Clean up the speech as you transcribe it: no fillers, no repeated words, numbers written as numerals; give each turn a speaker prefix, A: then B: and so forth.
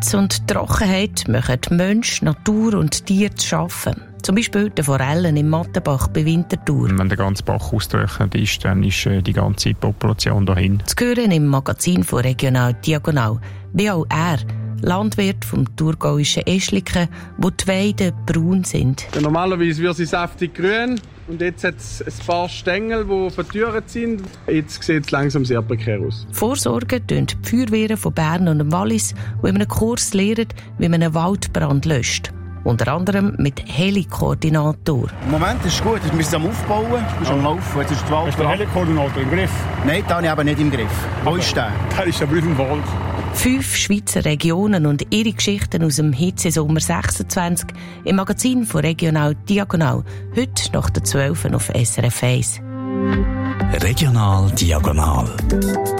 A: Hitze und Trockenheit machen Mensch, Natur und Tiere zu schaffen. Zum Beispiel die Forellen im Mattenbach bei Winterthur.
B: Wenn der ganze Bach ausgetrocknet ist, dann ist die ganze Population dahin.
A: Zu hören im Magazin von Regional Diagonal, wie auch er, Landwirt vom thurgauischen Eschliken, wo die Weiden braun sind.
C: Ja, normalerweise wird sie saftig grün und jetzt hat es ein paar Stängel, die vertürt sind. Jetzt sieht es langsam sehr prekär aus.
A: Vorsorgen tun die Feuerwehren von Bern und dem Wallis, die in einem Kurs lernen, wie man einen Waldbrand löscht. Unter anderem mit Heli-Koordinator.
D: Im Moment ist es gut, wir sind am Aufbauen, ist am Laufen. Jetzt ist die Wald.
E: Hast du den Heli-Koordinator im Griff?
D: Nein, den habe ich aber nicht im Griff. Wo ist der?
E: Der ist aber auf dem Wald.
A: 5 Schweizer Regionen und ihre Geschichten aus dem Hitzesommer 26 im Magazin von Regional Diagonal. Heute nach der 12 auf SRF 1.
F: Regional Diagonal.